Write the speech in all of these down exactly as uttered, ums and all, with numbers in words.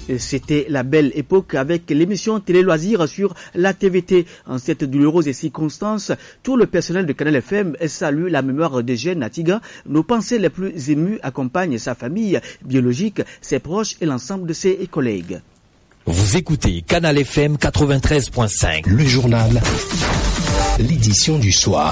C'était la belle époque avec l'émission Télé Loisirs sur la T V T. En cette douloureuse circonstance, tout le personnel de Canal F M salue la mémoire de Jeanne Atiga. Nos pensées les plus émues accompagnent sa famille biologique, ses proches et l'ensemble de ses collègues. Vous écoutez Canal F M quatre-vingt-treize point cinq. Le journal, l'édition du soir.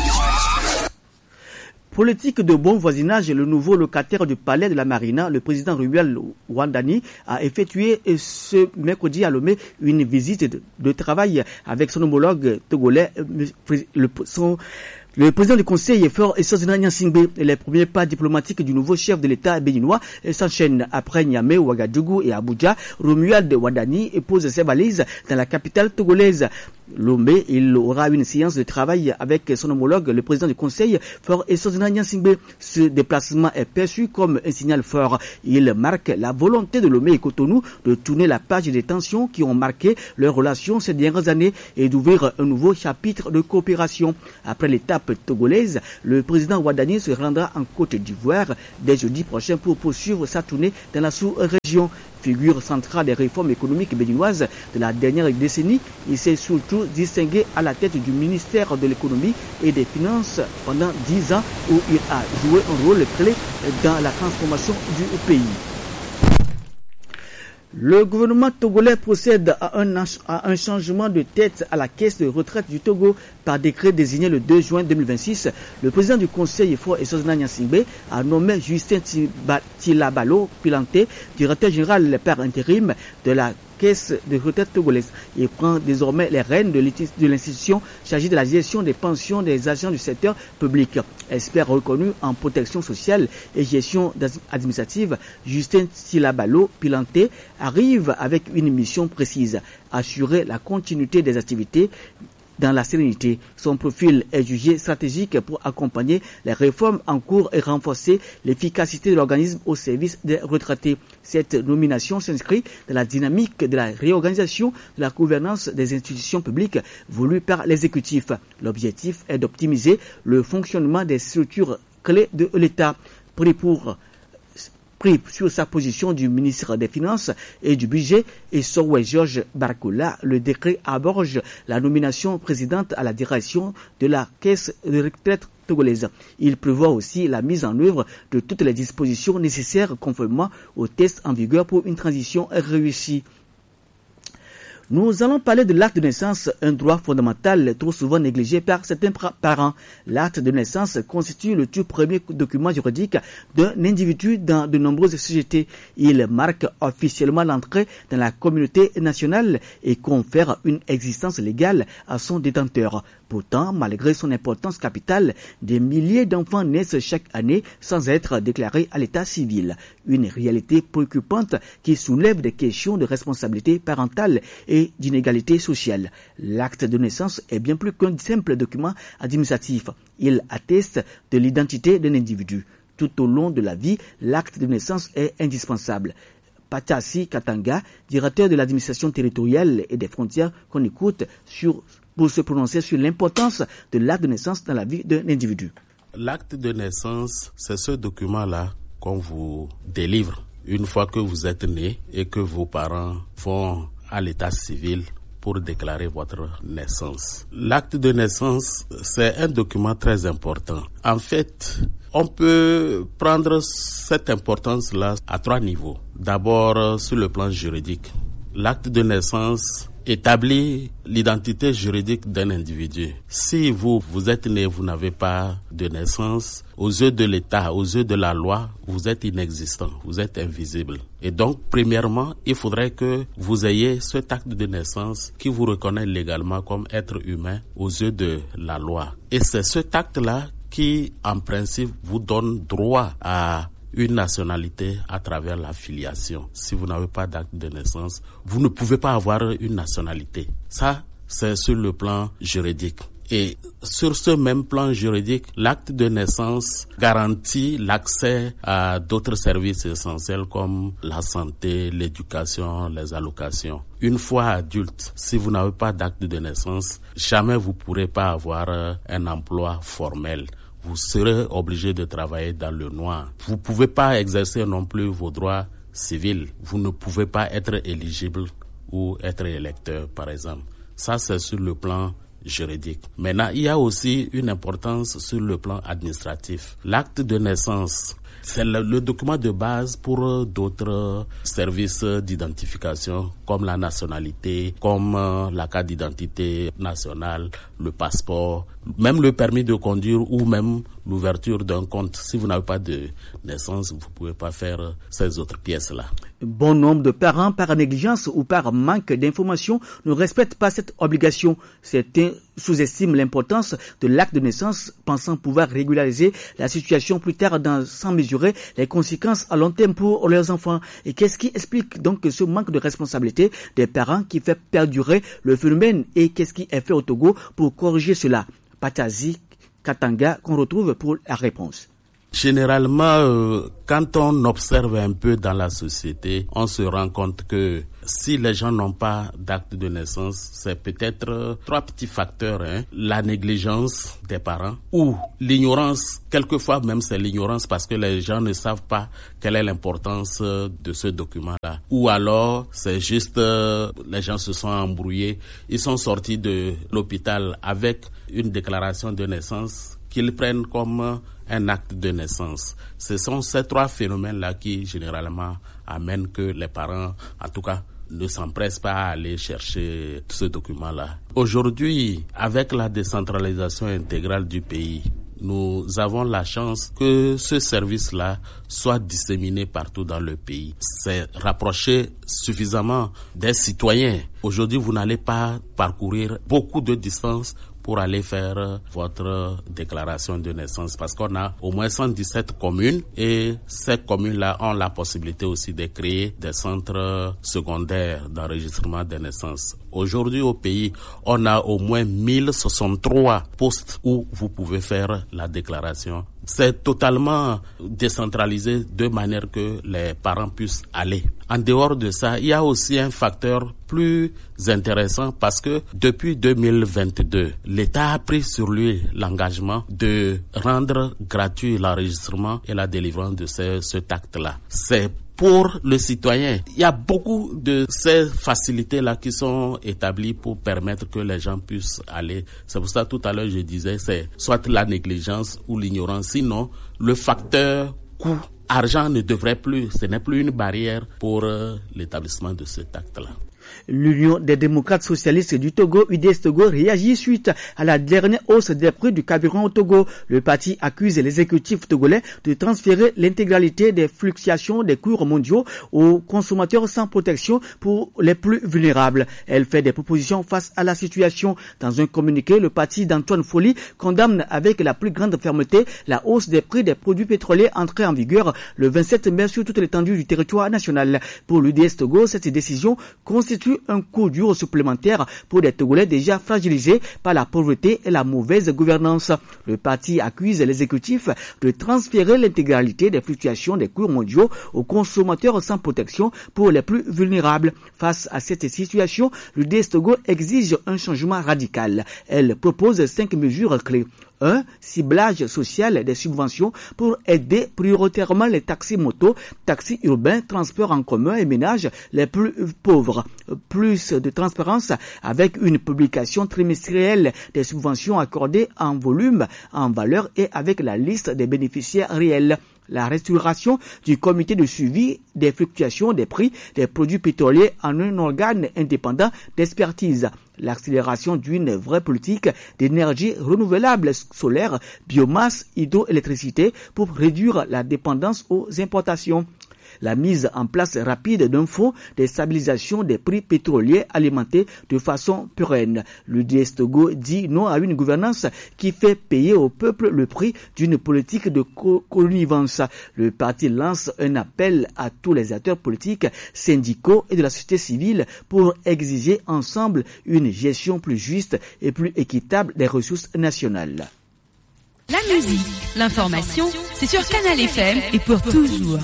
Politique de bon voisinage, le nouveau locataire du palais de la Marina, le président Ruel Ouandani, a effectué ce mercredi à Lomé une visite de, de travail avec son homologue togolais, le, son, le président du conseil Faure Essozina Nyansingbe. Les premiers pas diplomatiques du nouveau chef de l'État béninois s'enchaînent après Niamey, Ouagadougou et Abuja. Romuald Ouandani pose ses valises dans la capitale togolaise. Lomé, il aura une séance de travail avec son homologue, le président du conseil, Faure Essozina Nyansingbe. Ce déplacement est perçu comme un signal fort. Il marque la volonté de Lomé et Cotonou de tourner la page des tensions qui ont marqué leurs relations ces dernières années et d'ouvrir un nouveau chapitre de coopération. Après l'étape togolaise, le président Ouandani se rendra en Côte d'Ivoire dès jeudi prochain pour poursuivre sa tournée dans la sous-région. Figure centrale des réformes économiques béninoises de la dernière décennie, il s'est surtout distingué à la tête du ministère de l'économie et des finances pendant dix ans où il a joué un rôle clé dans la transformation du pays. Le gouvernement togolais procède à un, à un changement de tête à la caisse de retraite du Togo par décret désigné le deux juin deux mille vingt-six. Le président du conseil Faure Essozina Nyansingbe a nommé Justin Tilabalo Pilanté, directeur général par intérim de la caisse de retraite togolaise. Il prend désormais les rênes de l'institution chargée de la gestion des pensions des agents du secteur public. Expert reconnu en protection sociale et gestion administrative, Justin Tilabalo Pilanté arrive avec une mission précise, assurer la continuité des activités dans la sérénité. Son profil est jugé stratégique pour accompagner les réformes en cours et renforcer l'efficacité de l'organisme au service des retraités. Cette nomination s'inscrit dans la dynamique de la réorganisation de la gouvernance des institutions publiques voulue par l'exécutif. L'objectif est d'optimiser le fonctionnement des structures clés de l'État. Pris pour Pris sur sa position du ministre des Finances et du Budget, et Sowe Georges Barcola, le décret aborde la nomination présidente à la direction de la caisse de retraite togolaise. Il prévoit aussi la mise en œuvre de toutes les dispositions nécessaires conformément aux tests en vigueur pour une transition réussie. Nous allons parler de l'acte de naissance, un droit fondamental trop souvent négligé par certains parents. L'acte de naissance constitue le tout premier document juridique d'un individu dans de nombreuses sociétés. Il marque officiellement l'entrée dans la communauté nationale et confère une existence légale à son détenteur. Pourtant, malgré son importance capitale, des milliers d'enfants naissent chaque année sans être déclarés à l'état civil. Une réalité préoccupante qui soulève des questions de responsabilité parentale et d'inégalité sociale. L'acte de naissance est bien plus qu'un simple document administratif. Il atteste de l'identité d'un individu. Tout au long de la vie, l'acte de naissance est indispensable. Pachasi Katanga, directeur de l'administration territoriale et des frontières, qu'on écoute sur pour se prononcer sur l'importance de l'acte de naissance dans la vie d'un individu. L'acte de naissance, c'est ce document-là qu'on vous délivre une fois que vous êtes né et que vos parents vont à l'état civil pour déclarer votre naissance. L'acte de naissance, c'est un document très important. En fait, on peut prendre cette importance-là à trois niveaux. D'abord, sur le plan juridique. L'acte de naissance établit l'identité juridique d'un individu. Si vous, vous êtes né, vous n'avez pas de naissance, aux yeux de l'État, aux yeux de la loi, vous êtes inexistant, vous êtes invisible. Et donc, premièrement, il faudrait que vous ayez cet acte de naissance qui vous reconnaît légalement comme être humain aux yeux de la loi. Et c'est cet acte-là qui, en principe, vous donne droit à une nationalité à travers la filiation. Si vous n'avez pas d'acte de naissance, vous ne pouvez pas avoir une nationalité. Ça, c'est sur le plan juridique. Et sur ce même plan juridique, l'acte de naissance garantit l'accès à d'autres services essentiels comme la santé, l'éducation, les allocations. Une fois adulte, si vous n'avez pas d'acte de naissance, jamais vous ne pourrez pas avoir un emploi formel. Vous serez obligé de travailler dans le noir. Vous ne pouvez pas exercer non plus vos droits civil, vous ne pouvez pas être éligible ou être électeur, par exemple. Ça, c'est sur le plan juridique. Maintenant, il y a aussi une importance sur le plan administratif. L'acte de naissance, c'est le, le document de base pour d'autres services d'identification comme la nationalité, comme la carte d'identité nationale, le passeport, même le permis de conduire ou même l'ouverture d'un compte. Si vous n'avez pas de naissance, vous ne pouvez pas faire ces autres pièces-là. Bon nombre de parents, par négligence ou par manque d'information, ne respectent pas cette obligation. Certains sous-estiment l'importance de l'acte de naissance, pensant pouvoir régulariser la situation plus tard dans, sans mesurer les conséquences à long terme pour leurs enfants. Et qu'est-ce qui explique donc ce manque de responsabilité des parents qui fait perdurer le phénomène et qu'est-ce qui est fait au Togo pour corriger cela? Patazi Katanga qu'on retrouve pour la réponse. Généralement, euh, quand on observe un peu dans la société, on se rend compte que si les gens n'ont pas d'acte de naissance, c'est peut-être euh, trois petits facteurs. Hein. La négligence des parents ou l'ignorance. Quelquefois même c'est l'ignorance parce que les gens ne savent pas quelle est l'importance euh, de ce document-là. Ou alors c'est juste euh, les gens se sont embrouillés. Ils sont sortis de l'hôpital avec une déclaration de naissance qu'ils prennent comme un acte de naissance. Ce sont ces trois phénomènes-là qui, généralement, amènent que les parents, en tout cas, ne s'empressent pas à aller chercher ce document-là. Aujourd'hui, avec la décentralisation intégrale du pays, nous avons la chance que ce service-là soit disséminé partout dans le pays. C'est rapprocher suffisamment des citoyens. Aujourd'hui, vous n'allez pas parcourir beaucoup de distance pour aller faire votre déclaration de naissance parce qu'on a au moins cent dix-sept communes et ces communes-là ont la possibilité aussi de créer des centres secondaires d'enregistrement des naissances. Aujourd'hui au pays, on a au moins mille soixante-trois postes où vous pouvez faire la déclaration. C'est totalement décentralisé de manière que les parents puissent aller. En dehors de ça, il y a aussi un facteur plus intéressant parce que depuis deux mille vingt-deux, l'État a pris sur lui l'engagement de rendre gratuit l'enregistrement et la délivrance de ce, cet acte-là. C'est pour le citoyen. Il y a beaucoup de ces facilités-là qui sont établies pour permettre que les gens puissent aller. C'est pour ça tout à l'heure je disais, c'est soit la négligence ou l'ignorance. Sinon, le facteur coût, argent ne devrait plus, ce n'est plus une barrière pour euh, l'établissement de cet acte-là. L'Union des démocrates socialistes du Togo, U D S Togo, réagit suite à la dernière hausse des prix du carburant au Togo. Le parti accuse l'exécutif togolais de transférer l'intégralité des fluctuations des cours mondiaux aux consommateurs sans protection pour les plus vulnérables. Elle fait des propositions face à la situation. Dans un communiqué, le parti d'Antoine Folly condamne avec la plus grande fermeté la hausse des prix des produits pétroliers entrée en vigueur le vingt-sept mai sur toute l'étendue du territoire national. Pour l'U D S Togo, cette décision constitue un coup dur supplémentaire pour des Togolais déjà fragilisés par la pauvreté et la mauvaise gouvernance. Le parti accuse l'exécutif de transférer l'intégralité des fluctuations des cours mondiaux aux consommateurs sans protection pour les plus vulnérables. Face à cette situation, l'U D S Togo exige un changement radical. Elle propose cinq mesures clés. un. Ciblage social des subventions pour aider prioritairement les taxis motos, taxis urbains, transports en commun et ménages les plus pauvres. Plus de transparence avec une publication trimestrielle des subventions accordées en volume, en valeur et avec la liste des bénéficiaires réels. La restauration du comité de suivi des fluctuations des prix des produits pétroliers en un organe indépendant d'expertise. L'accélération d'une vraie politique d'énergie renouvelable solaire, biomasse, hydroélectricité pour réduire la dépendance aux importations. La mise en place rapide d'un fonds de stabilisation des prix pétroliers alimentés de façon pérenne. L'U D S Togo dit non à une gouvernance qui fait payer au peuple le prix d'une politique de connivence. Le parti lance un appel à tous les acteurs politiques, syndicaux et de la société civile pour exiger ensemble une gestion plus juste et plus équitable des ressources nationales. La musique, l'information, c'est sur Canal F M et pour toujours.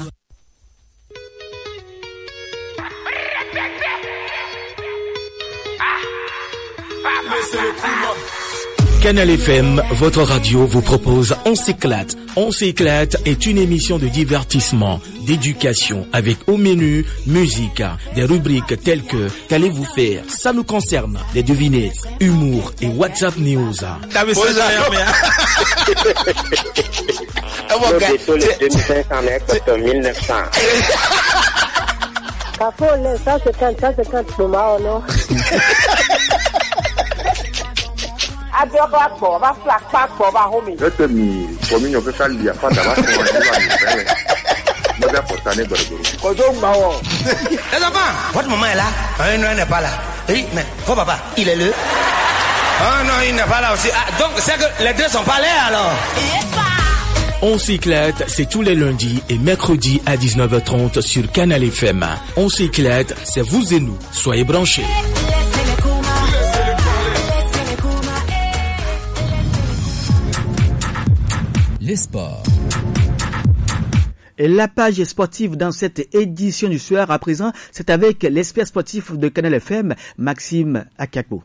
Laissez le climat. Canal F M, votre radio vous propose On s'éclate. On s'éclate est une émission de divertissement, d'éducation, avec au menu musique, des rubriques telles que qu'allez-vous faire, ça nous concerne, des devinettes, humour et WhatsApp News. T'as vu ça? Le défaut, le deux mille cinq cents mètres, c'est mille neuf cents. Papa, le cent cinquante, cent cinquante pour moi, non? Votre maman est là? Ah, non, elle n'est pas là. Oui, mais faut papa, il est là. Ah non, il n'est pas là aussi. Ah, donc c'est que les deux sont pas là alors. On s'éclate, c'est tous les lundis et mercredis à dix-neuf heures trente sur Canal F M. On s'éclate, c'est vous et nous. Soyez branchés. Les sports. Et la page sportive dans cette édition du soir, à présent, c'est avec l'expert sportif de Canal F M, Maxime Akakbo.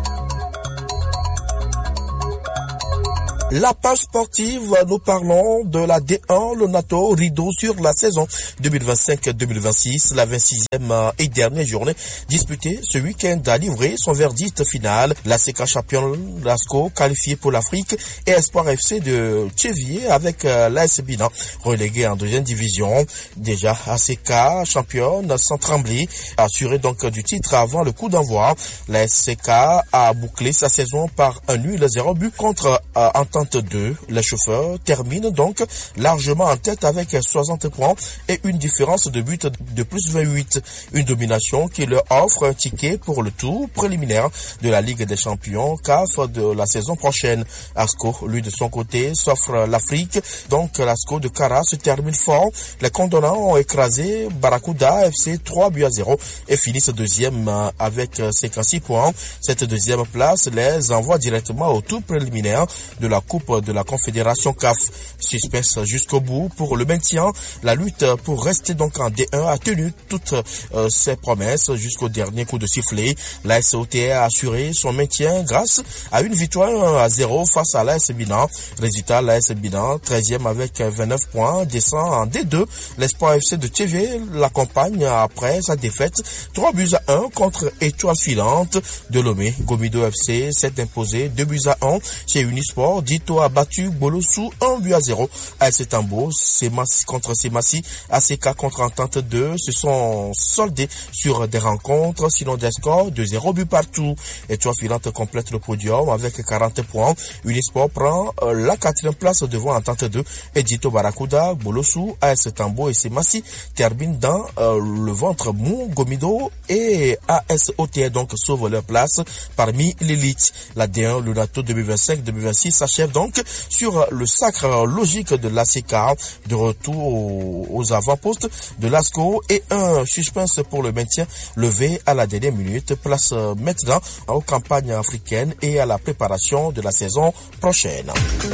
La page sportive, nous parlons de la D un, le NATO rideau sur la saison deux mille vingt-cinq deux mille vingt-six. La vingt-sixième et dernière journée disputée ce week-end a livré son verdict final. La C K champion Lasco qualifié pour l'Afrique et Espoir F C de Tchévier avec l'A S Binan relégué en deuxième division. Déjà A C K championne sans trembler, assuré donc du titre avant le coup d'envoi. La S C K a bouclé sa saison par un nul zéro but contre euh, Entente deux. Les chauffeurs terminent donc largement en tête avec soixante points et une différence de but de plus vingt-huit. Une domination qui leur offre un ticket pour le tour préliminaire de la Ligue des champions C A F de la saison prochaine. Asco, lui de son côté, s'offre l'Afrique. Donc l'Asco de Cara se termine fort. Les condamnants ont écrasé Barracuda F C trois buts à zéro et finissent deuxième avec cinquante-six points. Cette deuxième place les envoie directement au tour préliminaire de la Coupe de la Confédération C A F. Suspense jusqu'au bout pour le maintien. La lutte pour rester donc en D un a tenu toutes euh, ses promesses jusqu'au dernier coup de sifflet. La S O T a assuré son maintien grâce à une victoire à zéro face à l'A S Binan. Résultat, l'A S Binan, treizième avec vingt-neuf points, descend en D deux. L'Espoir F C de Tchévier l'accompagne après sa défaite trois buts à un contre Étoile Filante de Lomé. Gomido F C s'est imposé deux buts à un chez Unisport. Dito a battu Bolossou un but à zéro. A S Tambo, Semassi contre Semassi, A C K contre Entente deux se sont soldés sur des rencontres, sinon des scores de zéro but partout. Étoile Filante complète le podium avec quarante points. Unisport prend euh, la quatrième place devant Entente deux et Dito Barracuda, Bolossou, A S Tambo et Semassi terminent dans euh, le ventre mou. Gomido et A S O T donc sauvent leur place parmi l'élite. La D un, le NATO deux mille vingt-cinq deux mille vingt-six s'achève donc sur le sacre logique de l'A C K, de retour aux, aux avant-postes de l'Asco et un suspense pour le maintien levé à la dernière minute. Place maintenant aux campagnes africaines et à la préparation de la saison prochaine.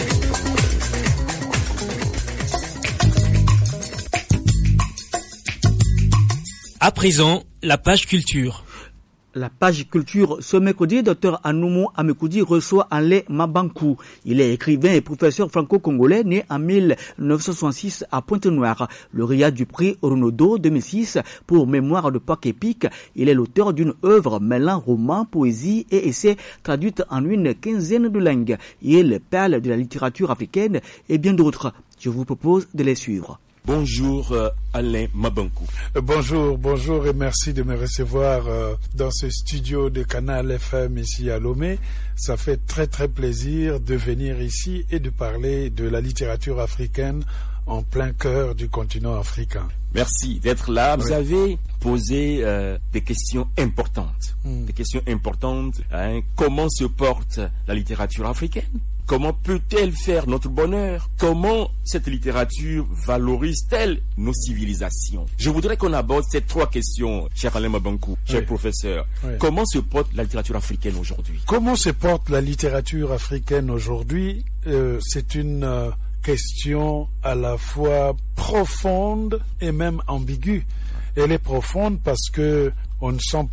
À présent, la page culture. La page culture, ce mercredi, Dr Anoumou Amekoudi reçoit Alain Mabankou. Il est écrivain et professeur franco-congolais né en mille neuf cent soixante-six à Pointe-Noire, lauréat du prix Renaudot deux mille six pour Mémoire de Pâques épique. Il est l'auteur d'une œuvre mêlant roman, poésie et essais traduite en une quinzaine de langues. Il parle de la littérature africaine et bien d'autres. Je vous propose de les suivre. Bonjour euh, Alain Mabankou. Euh, bonjour, bonjour et merci de me recevoir euh, dans ce studio de Canal F M ici à Lomé. Ça fait très très plaisir de venir ici et de parler de la littérature africaine en plein cœur du continent africain. Merci d'être là. Oui. Vous avez posé euh, des questions importantes. Mm. Des questions importantes. Hein. Comment se porte la littérature africaine ? Comment peut-elle faire notre bonheur? Comment cette littérature valorise-t-elle nos civilisations? Je voudrais qu'on aborde ces trois questions, cher Alain Mabankou, cher oui. professeur. Oui. Comment se porte la littérature africaine aujourd'hui? Comment se porte la littérature africaine aujourd'hui? euh, C'est une euh, question à la fois profonde et même ambiguë. Elle est profonde parce que on ne sent pas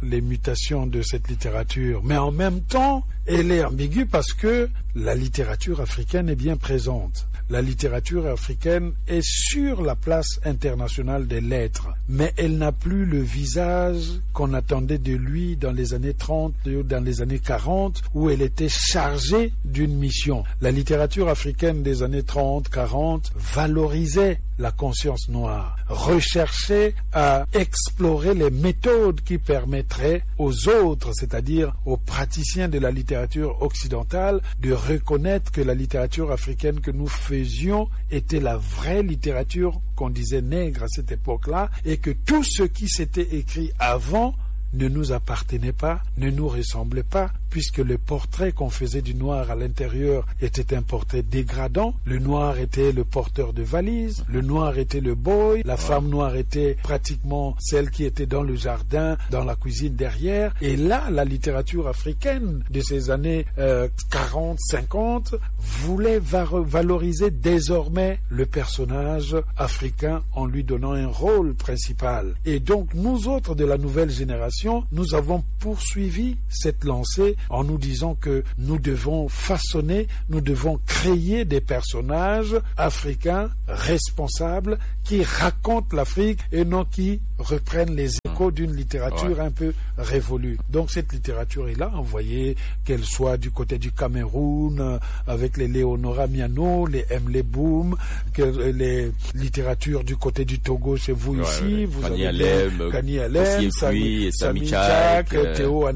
les mutations de cette littérature, mais en même temps, elle est ambiguë parce que la littérature africaine est bien présente. La littérature africaine est sur la place internationale des lettres, mais elle n'a plus le visage qu'on attendait de lui dans les années trente ou dans les années quarante, où elle était chargée d'une mission. La littérature africaine des années trente, quarante valorisait la conscience noire, recherchait à explorer les méthodes qui permettraient aux autres, c'est-à-dire aux praticiens de la littérature occidentale, de reconnaître que la littérature africaine que nous faisions était la vraie littérature qu'on disait nègre à cette époque-là, et que tout ce qui s'était écrit avant ne nous appartenait pas, ne nous ressemblait pas, puisque le portrait qu'on faisait du noir à l'intérieur était un portrait dégradant. Le noir était le porteur de valises, le noir était le boy, la ouais. femme noire était pratiquement celle qui était dans le jardin, dans la cuisine derrière. Et là, la littérature africaine de ces années euh, quarante, cinquante voulait valoriser désormais le personnage africain en lui donnant un rôle principal. Et donc, nous autres de la nouvelle génération, nous avons poursuivi cette lancée en nous disant que nous devons façonner, nous devons créer des personnages africains responsables qui racontent l'Afrique et non qui reprennent les échos d'une littérature ouais. un peu révolue. Donc cette littérature est là, vous voyez, qu'elle soit du côté du Cameroun, avec les Léonora Miano, les Emle Boum, que les littératures du côté du Togo chez vous ouais, ici, ouais. vous Kani avez Alem, Kani Alem, Sami, Sami Tchak, Théo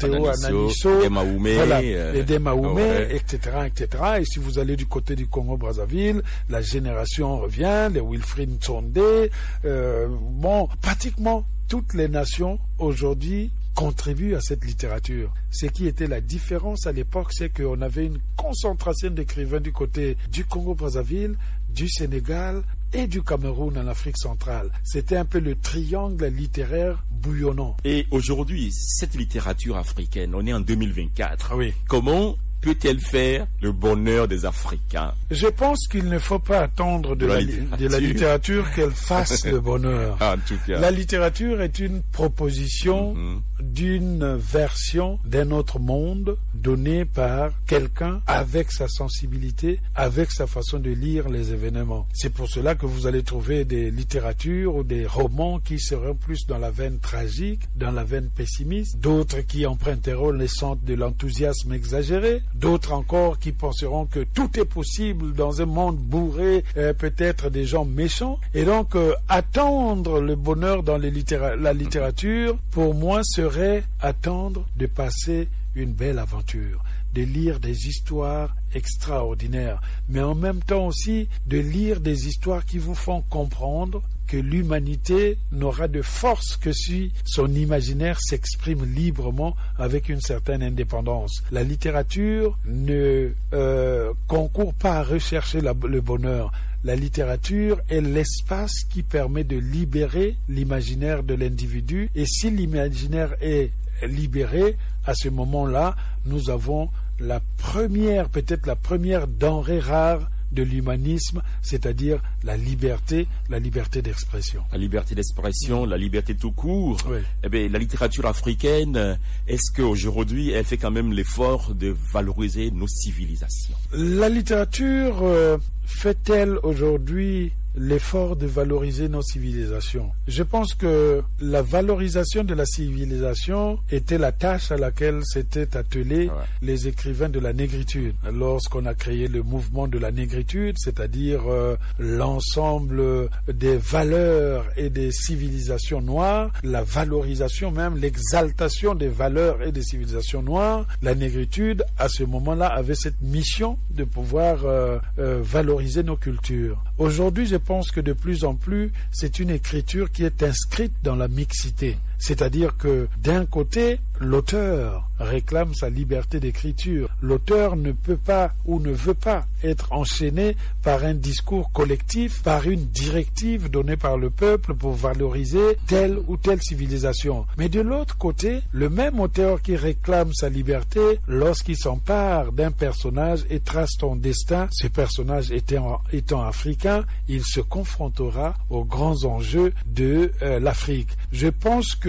Ananiso, Demaoumé, voilà, et Demaoumé, ouais. et cetera, et cetera. Et si vous allez du côté du Congo-Brazzaville, la génération revient, les Wilfrid Tsondé, euh, bon, pratiquement toutes les nations aujourd'hui contribuent à cette littérature. Ce qui était la différence à l'époque, c'est qu'on avait une concentration d'écrivains du côté du Congo-Brazzaville, du Sénégal et du Cameroun en Afrique centrale. C'était un peu le triangle littéraire bouillonnant. Et aujourd'hui, cette littérature africaine, on est en deux mille vingt-quatre. Oui. Comment peut-elle faire le bonheur des Africains? Je pense qu'il ne faut pas attendre de, de, la, la, littérature. de la littérature qu'elle fasse le bonheur. En tout cas. La littérature est une proposition mm-hmm. d'une version d'un autre monde donnée par quelqu'un avec sa sensibilité, avec sa façon de lire les événements. C'est pour cela que vous allez trouver des littératures ou des romans qui seront plus dans la veine tragique, dans la veine pessimiste, d'autres qui emprunteront les centres de l'enthousiasme exagéré, d'autres encore qui penseront que tout est possible dans un monde bourré, euh, peut-être des gens méchants. Et donc, euh, attendre le bonheur dans les littéra- la littérature, pour moi, serait attendre de passer une belle aventure, de lire des histoires extraordinaires, mais en même temps aussi de lire des histoires qui vous font comprendre que l'humanité n'aura de force que si son imaginaire s'exprime librement avec une certaine indépendance. La littérature ne euh, concourt pas à rechercher la, le bonheur. La littérature est l'espace qui permet de libérer l'imaginaire de l'individu, et si l'imaginaire est libéré, à ce moment-là, nous avons la première, peut-être la première denrée rare de l'humanisme, c'est-à-dire la liberté, la liberté d'expression. La liberté d'expression, la liberté tout court. Oui. Eh bien, la littérature africaine, est-ce qu'aujourd'hui, elle fait quand même l'effort de valoriser nos civilisations? La littérature euh, fait-elle aujourd'hui l'effort de valoriser nos civilisations? Je pense que la valorisation de la civilisation était la tâche à laquelle s'étaient attelés ouais. les écrivains de la négritude. Lorsqu'on a créé le mouvement de la négritude, c'est-à-dire euh, l'ensemble des valeurs et des civilisations noires, la valorisation même, l'exaltation des valeurs et des civilisations noires, la négritude, à ce moment-là, avait cette mission de pouvoir euh, euh, valoriser nos cultures. Aujourd'hui, je pense que de plus en plus, c'est une écriture qui est inscrite dans la mixité. C'est-à-dire que d'un côté, l'auteur réclame sa liberté d'écriture. L'auteur ne peut pas ou ne veut pas être enchaîné par un discours collectif, par une directive donnée par le peuple pour valoriser telle ou telle civilisation. Mais de l'autre côté, le même auteur qui réclame sa liberté, lorsqu'il s'empare d'un personnage et trace son destin, ce personnage étant, étant africain, il se confrontera aux grands enjeux de euh, l'Afrique. Je pense que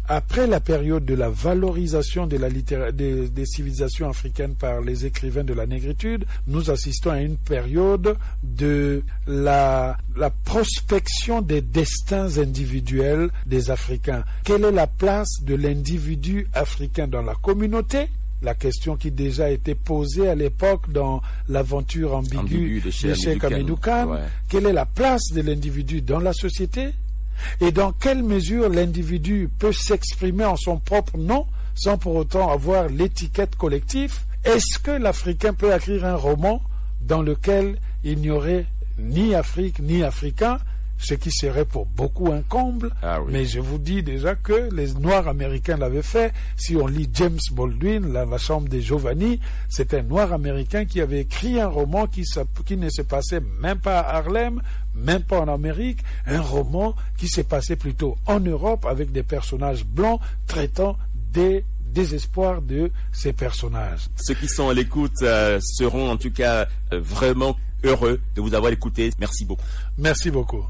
après la période de la valorisation de la littéra- des, des civilisations africaines par les écrivains de la négritude, nous assistons à une période de la, la prospection des destins individuels des Africains. Quelle est la place de l'individu africain dans la communauté? La question qui déjà a été posée à l'époque dans l'aventure ambiguë Ambigu de Cheikh Hamidou Kane. Ouais. Quelle est la place de l'individu dans la société? Et dans quelle mesure l'individu peut s'exprimer en son propre nom sans pour autant avoir l'étiquette collective? Est-ce que l'Africain peut écrire un roman dans lequel il n'y aurait ni Afrique ni Africain, ce qui serait pour beaucoup un comble, ah oui. Mais je vous dis déjà que les Noirs américains l'avaient fait. Si on lit James Baldwin, la, la chambre des Giovanni, c'est un Noir américain qui avait écrit un roman qui, qui ne se passait même pas à Harlem, même pas en Amérique, un roman qui s'est passé plutôt en Europe avec des personnages blancs traitant des désespoir de ces personnages. Ceux qui sont à l'écoute euh, seront en tout cas euh, vraiment heureux de vous avoir écouté. Merci beaucoup. Merci beaucoup.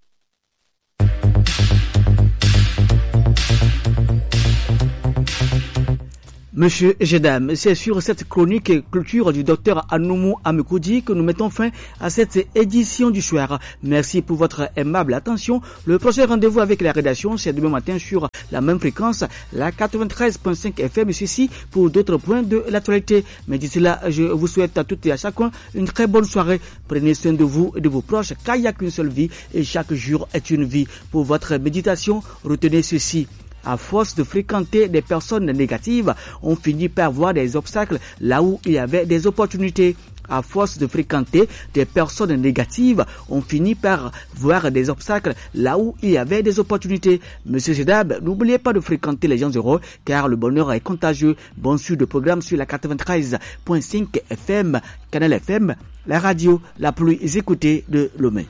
Monsieur Jedam, c'est sur cette chronique culture du docteur Anoumou Amekoudi que nous mettons fin à cette édition du soir. Merci pour votre aimable attention. Le prochain rendez-vous avec la rédaction, c'est demain matin sur la même fréquence, la quatre-vingt-treize virgule cinq F M, ceci pour d'autres points de l'actualité. Mais d'ici là, je vous souhaite à toutes et à chacun une très bonne soirée. Prenez soin de vous et de vos proches, car il n'y a qu'une seule vie et chaque jour est une vie. Pour votre méditation, retenez ceci. À force de fréquenter des personnes négatives, on finit par voir des obstacles là où il y avait des opportunités. À force de fréquenter des personnes négatives, on finit par voir des obstacles là où il y avait des opportunités. Monsieur Zedab, n'oubliez pas de fréquenter les gens heureux, car le bonheur est contagieux. Bon suite de programme sur la quatre-vingt-treize virgule cinq F M, Canal F M, la radio la plus écoutée de Lomé.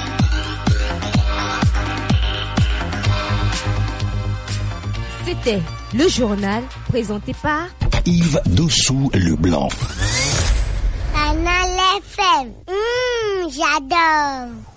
C'était le journal présenté par Yves Dossou-Leblanc. Canal F M, mmh, j'adore.